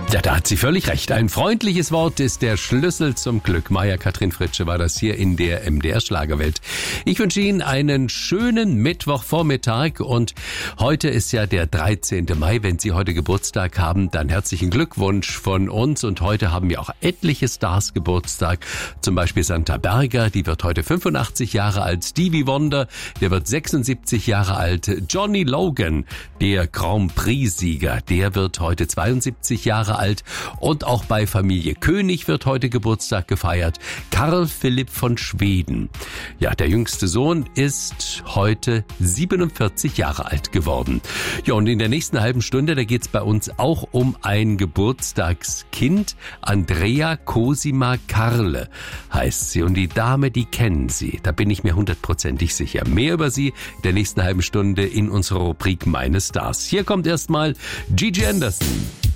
Ja, da hat sie völlig recht. Ein freundliches Wort ist der Schlüssel zum Glück. Maja-Kathrin Fritsche war das hier in der MDR-Schlagerwelt. Ich wünsche Ihnen einen schönen Mittwochvormittag und heute ist ja der 13. Mai. Wenn Sie heute Geburtstag haben, dann herzlichen Glückwunsch von uns. Und heute haben ja auch etliche Stars Geburtstag. Zum Beispiel Santa Berger, die wird heute 85 Jahre alt. Stevie Wonder, der wird 76 Jahre alt. Johnny Logan, der Grand Prix-Sieger, der wird heute 72 Jahre alt. Und auch bei Familie König wird heute Geburtstag gefeiert. Karl Philipp von Schweden. Ja, der jüngste Sohn ist heute 47 Jahre alt geworden. Ja, und in der nächsten halben Stunde, da geht's bei uns auch um ein Geburtstagskind. Andrea Cosima Karle heißt sie. Und die Dame, die kennen Sie. Da bin ich mir 100%ig sicher. Mehr über sie in der nächsten halben Stunde in unserer Rubrik Meine Stars. Hier kommt erstmal Gigi Anderson.